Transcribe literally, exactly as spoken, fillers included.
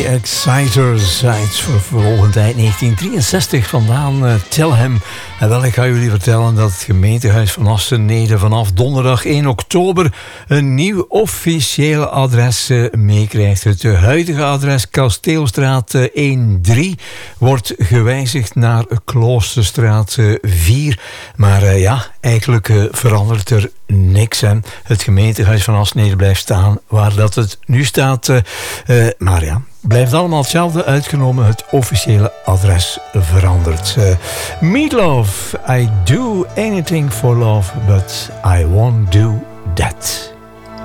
The Exciters uit vervolgend tijd negentien drieënzestig vandaan. Uh, Tell Him. En wel, ik ga jullie vertellen dat het gemeentehuis van Assen-Neder vanaf donderdag één oktober een nieuw officieel adres uh, meekrijgt. Het uh, huidige adres Kasteelstraat uh, één drie wordt gewijzigd naar Kloosterstraat uh, vier. Maar uh, ja, eigenlijk uh, verandert er niks. Hè. Het gemeentehuis van Assen-Neder blijft staan waar dat het nu staat. Uh, uh, maar ja, blijft allemaal hetzelfde, uitgenomen het officiële adres verandert. Uh, Meatloaf, I do anything for love, but I won't do that.